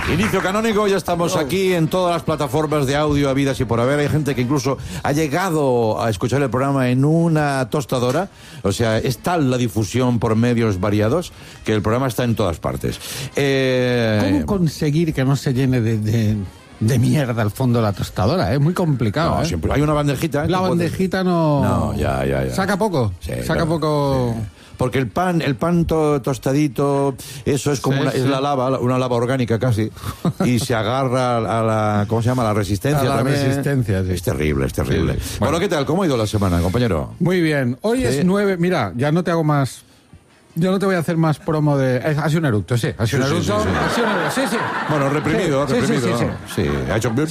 Inicio canónico, ya estamos aquí en todas las plataformas de audio habidas y por haber. Hay gente que incluso ha llegado a escuchar el programa en una tostadora. O sea, es tal la difusión por medios variados que el programa está en todas partes. ¿Cómo conseguir que no se llene de mierda al fondo de la tostadora? Es muy complicado. No, siempre hay una bandejita. La bandejita no... No, ya. ¿Saca poco? Sí, Saca claro, poco... Sí. Porque el pan tostadito, eso es como es la lava, una lava orgánica casi, y se agarra a la, ¿cómo se llama? La resistencia a la también. Resistencia, sí. Es terrible. Sí. Bueno, ¿qué tal? ¿Cómo ha ido la semana, compañero? Muy bien. Hoy es 9... Mira, ya no te hago más... Yo no te voy a hacer más promo de... Ha sido un eructo, sí. Ha sido un eructo. Sí. Bueno, reprimido. Sí, ha hecho... Sí,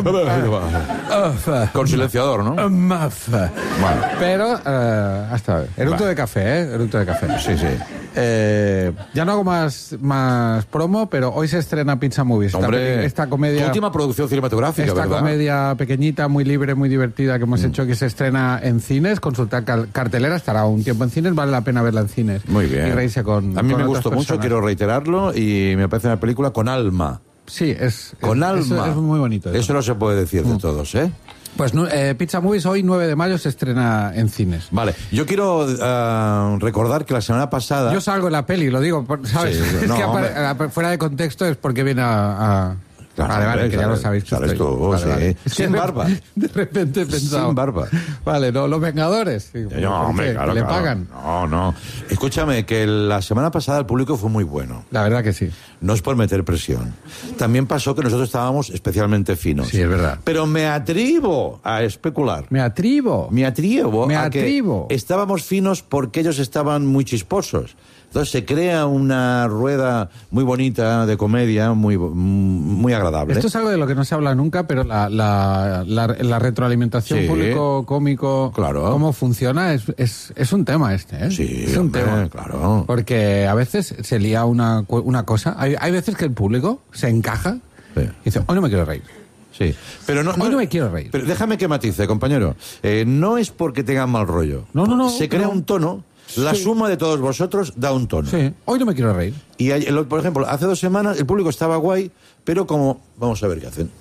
con silenciador, ¿no? Bueno. Pero, hasta eructo Va. de café, Eructo de café. Sí. Ya no hago más promo, pero hoy se estrena Pizza Movies. Hombre, esta comedia... última producción cinematográfica, Esta ¿verdad? comedia pequeñita, muy libre, muy divertida que hemos hecho, que se estrena en cines. Consultar cartelera, estará un tiempo en cines, vale la pena verla en cines. Muy bien. Y reírse con A mí me otras gustó mucho, personas. quiero reiterarlo, y me parece una película con alma. Sí, Con alma. Eso es muy bonito. Eso no se puede decir de todos, ¿eh? Pues Pizza Movies hoy, 9 de mayo, se estrena en cines. Vale, yo quiero recordar que la semana pasada... Yo salgo en la peli, lo digo, ¿sabes? Sí, Es no, que fuera de contexto es porque viene a Claro, vale, que ya lo sabéis. que Sabes estoy. tú, sí. Es que Sin barba. De repente he pensado... Sin barba. Vale, no, los Vengadores. Sí, No, hombre, ¿qué? claro, ¿Que le claro. pagan? No. Escúchame, que la semana pasada el público fue muy bueno. La verdad que sí. No es por meter presión. También pasó que nosotros estábamos especialmente finos. Sí, es verdad. Pero me atrevo a especular. Me atrevo a que estábamos finos porque ellos estaban muy chisposos. Entonces se crea una rueda muy bonita de comedia, muy agradable. Esto es algo de lo que no se habla nunca, pero la retroalimentación Sí. público-cómico, Claro. cómo funciona, es un tema este, ¿eh? Sí, es un hombre, tema. claro. Porque a veces se lía una cosa. Hay veces que el público se encaja Sí. y dice, hoy no me quiero reír. Sí, pero Hoy no me quiero reír. Pero déjame que matice, compañero. No es porque tengan mal rollo. No. Se crea un tono. La suma de todos vosotros da un tono. Sí, hoy no me quiero reír. Y por ejemplo, hace 2 semanas el público estaba guay, pero como... Vamos a ver qué hacen.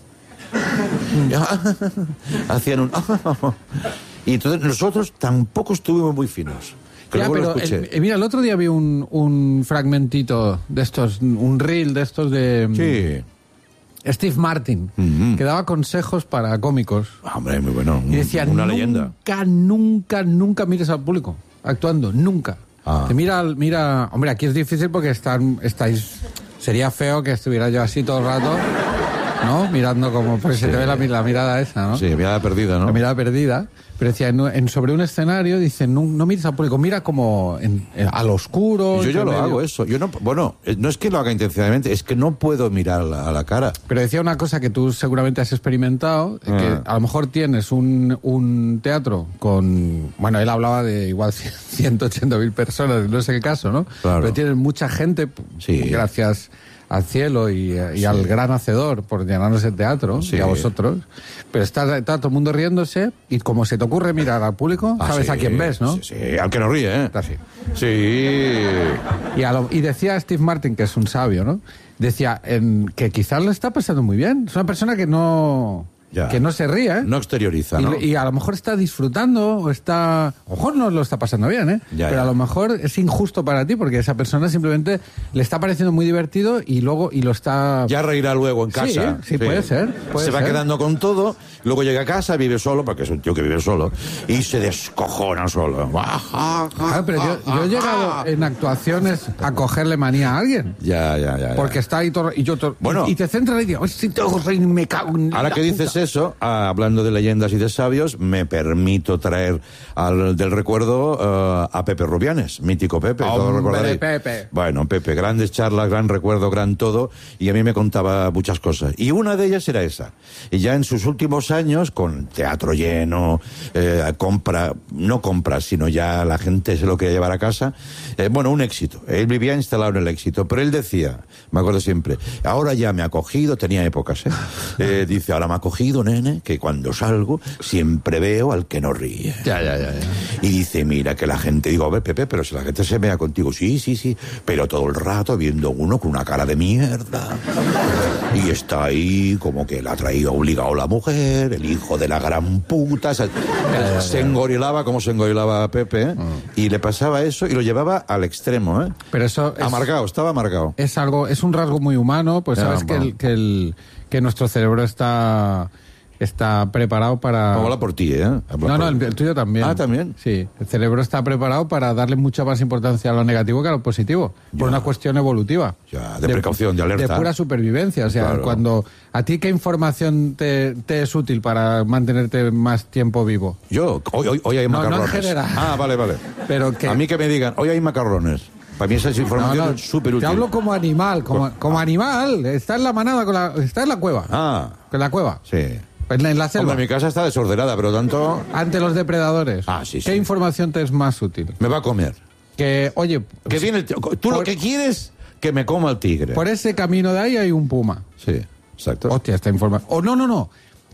Hacían un... Y entonces nosotros tampoco estuvimos muy finos. Que Ya, luego lo pero escuché. mira, el otro día vi un fragmentito de estos, un reel de estos de Steve Martin, que daba consejos para cómicos. Hombre, muy bueno. Y decía, una leyenda. nunca mires al público actuando, nunca. Te mira, hombre, aquí es difícil porque estáis, sería feo que estuviera yo así todo el rato, ¿no? Mirando como, porque se te ve la mirada esa, ¿no? Sí, mirada perdida, ¿no? La mirada perdida. Pero decía, sobre un escenario, dice, no mires al público, mira como al oscuro. Yo lo medio. hago eso. Yo no, bueno, no es que lo haga intencionadamente, es que no puedo mirar a la cara. Pero decía una cosa que tú seguramente has experimentado, que a lo mejor tienes un teatro con... Bueno, él hablaba de igual 180.000 personas, no sé qué caso, ¿no? Claro. Pero tienes mucha gente, Sí. gracias al cielo y al gran hacedor por llenarnos el teatro, Sí. y a vosotros. Pero está todo el mundo riéndose y como se te ocurre mirar al público, sabes sí, a quién ves, ¿no? Sí, al que no ríe, ¿eh? Está así. Sí. Y decía Steve Martin, que es un sabio, ¿no? Decía que quizás lo está pasando muy bien. Es una persona que no se ríe, ¿eh? No exterioriza, ¿no? Y a lo mejor está disfrutando a lo mejor no lo está pasando bien, ¿eh? Pero a lo mejor es injusto para ti porque esa persona simplemente le está pareciendo muy divertido y lo está... Ya reirá luego en casa. Sí, puede ser. Se va quedando con todo, luego llega a casa, vive solo, porque es un tío que vive solo, y se descojona solo. Claro, pero yo he llegado en actuaciones a cogerle manía a alguien. Ya. Porque está ahí todo... Bueno. Y te centras y dices, si te hago reír, me cago en Ahora la que dices puta". eso, hablando de leyendas y de sabios, me permito traer del recuerdo a Pepe Rubianes, mítico Pepe, todos recordaréis. Pepe. Bueno, Pepe, grandes charlas, gran recuerdo, gran todo, y a mí me contaba muchas cosas. Y una de ellas era esa. Y ya en sus últimos años, con teatro lleno, no compras, sino ya la gente se lo quería llevar a casa, un éxito. Él vivía instalado en el éxito, pero él decía, me acuerdo siempre, ahora ya me ha cogido, tenía épocas, dice, ahora me ha cogido, marido, nene, que cuando salgo siempre veo al que no ríe. Ya. Y dice, mira, que la gente... Digo, a ver, Pepe, pero si la gente se mea contigo. Sí, pero todo el rato viendo uno con una cara de mierda. Y está ahí como que la ha traído obligado la mujer, el hijo de la gran puta. Se engorilaba como se engorilaba a Pepe, y le pasaba eso y lo llevaba al extremo, ¿eh? Pero eso amargado, estaba amargado. Es un rasgo muy humano, pues sabes que nuestro cerebro está preparado para... Habla por ti, ¿eh? No, el tuyo también. Ah, ¿también? Sí, el cerebro está preparado para darle mucha más importancia a lo negativo que a lo positivo, por una cuestión evolutiva. Ya, de precaución, de alerta. De pura supervivencia, o sea, claro. Cuando... ¿A ti qué información te es útil para mantenerte más tiempo vivo? Yo, hoy hay macarrones. No en general. Ah, vale. Pero que... A mí que me digan, hoy hay macarrones. Para mí esa es información súper útil. Te hablo como animal, como animal. Está en la manada, está en la cueva. Ah. En la cueva. Sí. En la selva. Hombre, mi casa está desordenada, pero tanto... Ante los depredadores. Ah, sí. ¿Qué información te es más útil? Me va a comer. Que, oye... Que viene tú lo que quieres, que me coma el tigre. Por ese camino de ahí hay un puma. Sí, exacto. Hostia, esta información... Oh, no.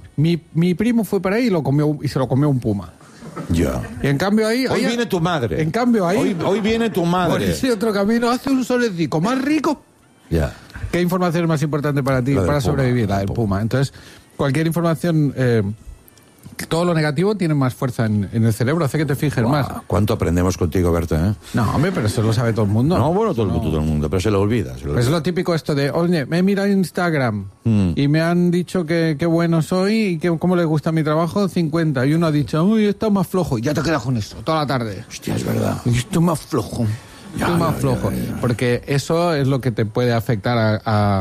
Mi primo fue para ahí y se lo comió un puma. Ya. Y en cambio ahí... Hoy viene tu madre. En cambio ahí... Hoy viene tu madre. Por ese otro camino hace un solecico más rico. Ya. ¿Qué información es más importante para ti, para sobrevivir? La del puma. Entonces, cualquier información... todo lo negativo tiene más fuerza en el cerebro, hace que te fijes más. ¿Cuánto aprendemos contigo, Berta, eh? No, hombre, pero eso lo sabe todo el mundo. No, bueno, todo el mundo, pero se lo olvida. Es lo típico esto de, oye, me he mirado Instagram y me han dicho que qué bueno soy y que cómo les gusta mi trabajo, 50. Y uno ha dicho, uy, está más flojo. Y ya te quedas con eso toda la tarde. Hostia, es verdad. Estoy más flojo. Estoy más flojo. Ya. Porque eso es lo que te puede afectar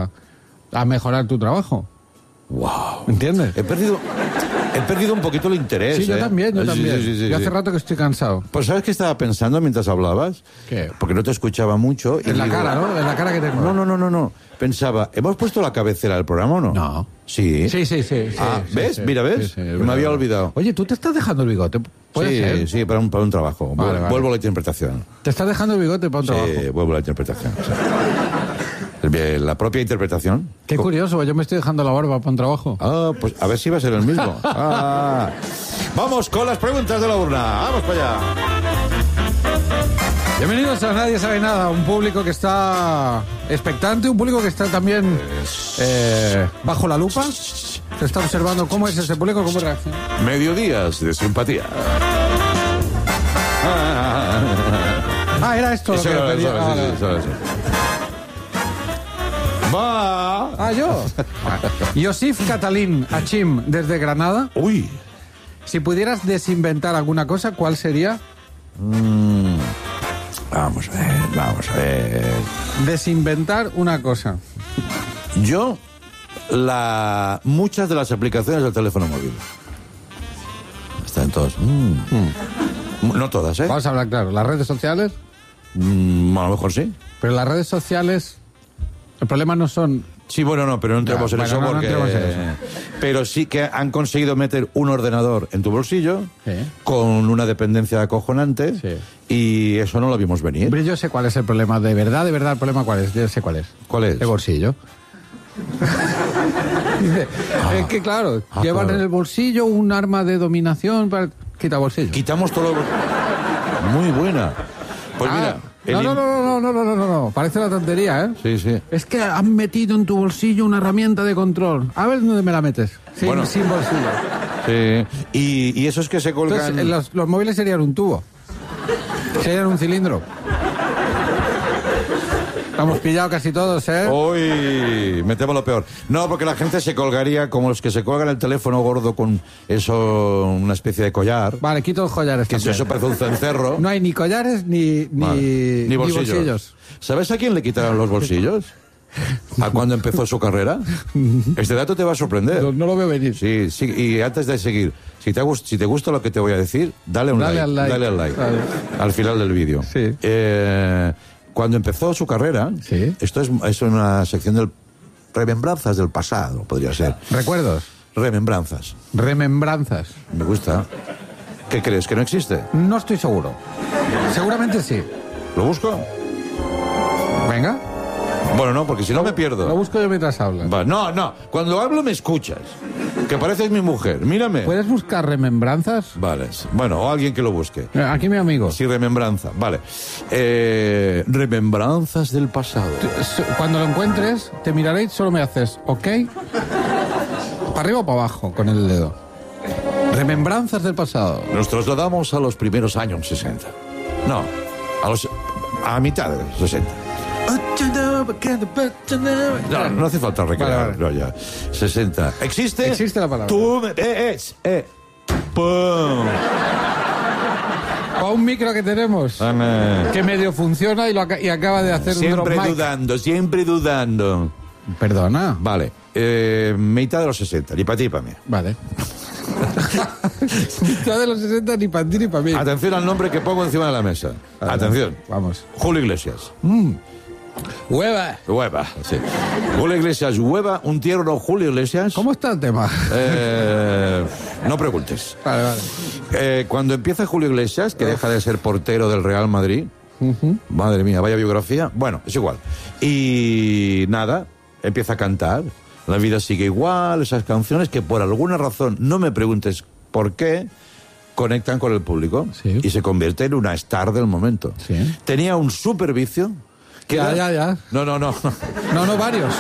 a mejorar tu trabajo. Wow. ¿Entiendes? He perdido un poquito el interés. Sí, yo también. Sí. Yo hace rato que estoy cansado. Pues ¿sabes qué estaba pensando mientras hablabas? ¿Qué? Porque no te escuchaba mucho. En la cara, ¿no? En la cara que tengo. No. Pensaba, ¿hemos puesto la cabecera del programa o no? No. Sí. Sí. Ah, ¿ves? Sí, Mira, ¿ves? Sí, me había olvidado. Oye, ¿tú te estás dejando el bigote? ¿Puede ser? Sí, para un trabajo. Vale. Vuelvo a la interpretación. ¿Te estás dejando el bigote para un trabajo? Sí, vuelvo a la interpretación. La propia interpretación. Qué curioso, yo me estoy dejando la barba para un trabajo. Ah, pues a ver si va a ser el mismo. Vamos con las preguntas de la urna. Vamos para allá. Bienvenidos a Nadie Sabe Nada, un público que está expectante, un público que está también bajo la lupa. Se está observando cómo es ese público, cómo reacciona. Mediodías de simpatía. Era esto lo que pedía. Eso. Va. Yo. Yosif Catalín Achim, desde Granada. Uy. Si pudieras desinventar alguna cosa, ¿cuál sería? Vamos a ver. Desinventar una cosa. Yo, muchas de las aplicaciones del teléfono móvil. Están todas. No todas, ¿eh? Vamos a hablar claro. ¿Las redes sociales? A lo mejor sí. Pero las redes sociales, el problema no son... Sí, bueno, no, pero no entremos en eso porque... No entremos en eso. Pero sí que han conseguido meter un ordenador en tu bolsillo con una dependencia acojonante y eso no lo vimos venir. Hombre, yo sé cuál es el problema, de verdad, el problema cuál es, yo sé cuál es. ¿Cuál es? El bolsillo. Es que claro, llevan en el bolsillo un arma de dominación para... Quita bolsillo. Quitamos todo... Muy buena. Pues mira... No. Parece una tontería, ¿eh? Sí. Es que han metido en tu bolsillo una herramienta de control. A ver dónde me la metes. Sin bolsillo. Sí. Y eso es que se colgan... Entonces, los móviles serían un tubo. Serían un cilindro. Estamos pillados casi todos, ¿eh? Uy, metemos lo peor. No, porque la gente se colgaría como los que se colgan el teléfono gordo con eso, una especie de collar. Vale, quito los collares. Que eso parece un cencerro. No hay ni collares ni bolsillos. ¿Sabes a quién le quitaron los bolsillos? ¿A cuándo empezó su carrera? Este dato te va a sorprender. No lo veo venir. Sí, y antes de seguir, si te gusta lo que te voy a decir, dale al like. Al final del vídeo. Sí. Cuando empezó su carrera, esto es una sección del remembranzas del pasado, podría ser. ¿Recuerdos? Remembranzas. Me gusta. ¿Qué crees? ¿Que no existe? No estoy seguro. Seguramente sí. ¿Lo busco? Venga. Bueno, no, porque si no me pierdo. Lo busco yo mientras hablas. No. Cuando hablo me escuchas. Que pareces mi mujer, mírame. ¿Puedes buscar remembranzas? Vale, bueno, o alguien que lo busque. Aquí mi amigo. Sí, remembranza, vale. Remembranzas del pasado. Cuando lo encuentres, te miraré y solo me haces, ¿ok? ¿Para arriba o para abajo con el dedo? Remembranzas del pasado. Nos trasladamos a los primeros años 60. No, a mitad de los 60. No hace falta recrear. Vale. No, ya. 60. ¿Existe? Existe la palabra. Tú ¡pum! O un micro que tenemos que medio funciona y acaba de hacer un drop mic. Siempre dudando. Perdona. Vale. Mitad de los 60, ni para ti ni para mí. Vale. Mitad de los 60 ni para ti ni para mí. Atención al nombre que pongo encima de la mesa. Vale, Atención. Vamos. Julio Iglesias. Hueva. Hueva, sí. Julio Iglesias, Hueva, un tierno Julio Iglesias. ¿Cómo está el tema? No preguntes. Vale. Cuando empieza Julio Iglesias, que deja de ser portero del Real Madrid, madre mía, vaya biografía, bueno, es igual. Y nada, empieza a cantar. La vida sigue igual, esas canciones que por alguna razón, no me preguntes por qué, conectan con el público. Sí. Y se convierte en una star del momento. Sí. Tenía un super vicio. Ya. No. No, varios.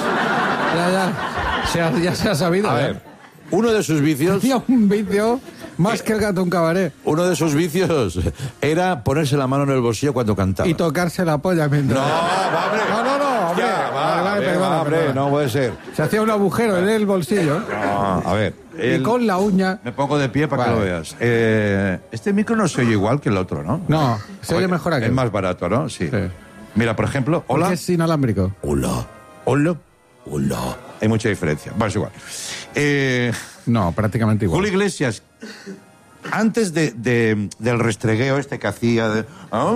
Ya se ha sabido. A ver, uno de sus vicios... Tenía un vicio más que el gato en cabaret. Uno de sus vicios era ponerse la mano en el bolsillo cuando cantaba. Y tocarse la polla mientras... No, hombre. No, hombre. Ya, vale, Perdona. no puede ser. Se hacía un agujero en el bolsillo. No, a ver. Y con la uña... Me pongo de pie para que lo veas. Este micro no se oye igual que el otro, ¿no? No, se oye mejor aquí. Es más barato, ¿no? Sí. Mira, por ejemplo, hola. Porque es inalámbrico. Hola. Hay mucha diferencia. Bueno, es igual. No, prácticamente igual. Julio Iglesias, antes del restregueo este que hacía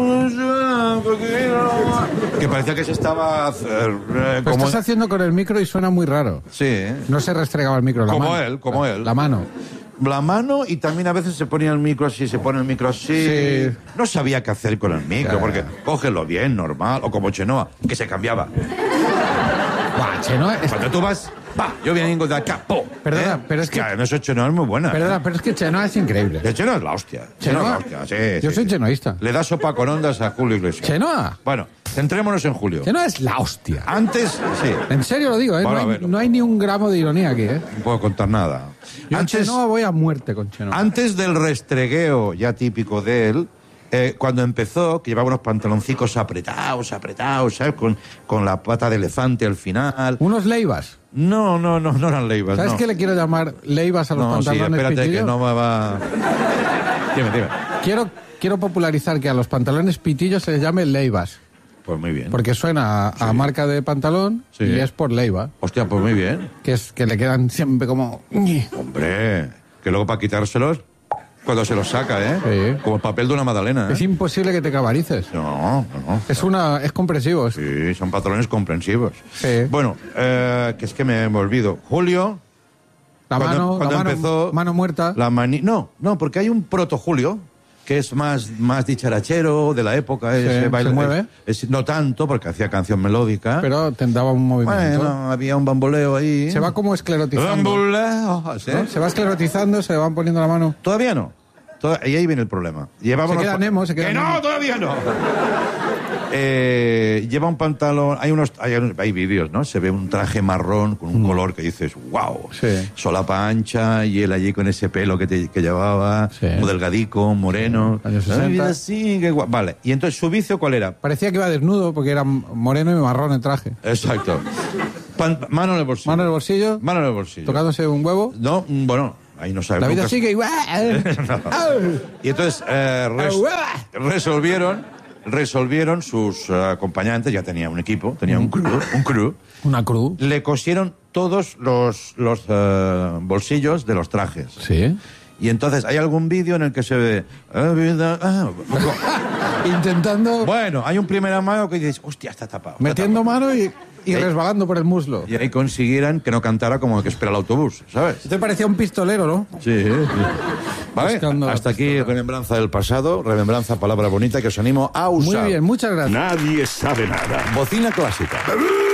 que parecía que se estaba... Lo estás haciendo con el micro y suena muy raro. Sí. No se restregaba el micro, Como él. La mano. La mano, y también a veces se ponía el micro así, Sí. No sabía qué hacer con el micro, porque cógelo bien, normal, o como Chenoa, que se cambiaba. Buah, Chenoa... Cuando tú vas, yo vengo de acá, Perdona, pero es que... Claro, eso Chenoa es muy buena. Perdona, pero es que Chenoa es increíble. El Chenoa es la hostia. ¿Chenoa? Sí, Yo soy chenoísta. Le da sopa con ondas a Julio Iglesias. ¿Chenoa? Bueno, centrémonos en Julio. Chenoa es la hostia. Antes, sí. En serio lo digo, ¿eh? Bueno, No hay ni un gramo de ironía aquí, ¿eh? No puedo contar nada. Yo Chenoa voy a muerte con Chenoa. Antes del restregueo ya típico de él, cuando empezó, que llevaba unos pantaloncicos apretados, ¿sabes? Con la pata de elefante al final. ¿Unos leivas? No eran leivas. ¿Sabes no. qué le quiero llamar leivas a los pantalones? Sí, espérate pitillo? que no me va... Dime. Quiero popularizar que a los pantalones pitillos se les llame leivas. Pues muy bien. Porque suena a marca de pantalón y es por leiva. Hostia, pues muy bien. Que es que le quedan siempre como... Hombre, que luego para quitárselos, cuando se los saca, Sí. Como el papel de una magdalena, Es imposible que te cabarices. No. Es comprensivo. Sí, son pantalones comprensivos. Sí. Bueno, que es que me olvido. Julio... Cuando empezó... Mano muerta. No, porque hay un proto-Julio que es más dicharachero de la época. ¿Se mueve? No tanto, porque hacía canción melódica. Pero te daba un movimiento. Bueno, había un bamboleo ahí. Se va como esclerotizando. Bamboleo, ¿sí? ¿No? Se va esclerotizando, se le van poniendo la mano. Todavía no. Y ahí viene el problema. Se queda Nemo. No, todavía no. Lleva un pantalón... Hay vídeos, ¿no? Se ve un traje marrón con un color que dices, wow. Sí. Solapa ancha y él allí con ese pelo que llevaba, Sí. muy delgadico, moreno. Años 60. Así, vale. Y entonces, ¿su vicio cuál era? Parecía que iba desnudo porque era moreno y marrón el traje. Exacto. Mano en el bolsillo. Mano en el bolsillo. Mano en el bolsillo. Tocándose un huevo. No, bueno, ahí no sabes. La vida nunca... sigue igual. Y entonces resolvieron sus acompañantes, ya tenía un equipo, tenía un crew. Una cruz. Le cosieron todos los bolsillos de los trajes. Sí. Y entonces hay algún vídeo en el que se ve... Intentando... Bueno, hay un primer amago que dices, hostia, está tapado. Metiendo mano y resbalando por el muslo. Y ahí consiguieran que no cantara como que espera el autobús, ¿sabes? Te parecía un pistolero, ¿no? Sí. ¿Vale? Buscando Hasta la aquí pistola. remembranza del pasado, remembranza, palabra bonita que os animo a usar. Muy bien, muchas gracias. Nadie sabe nada. Bocina clásica.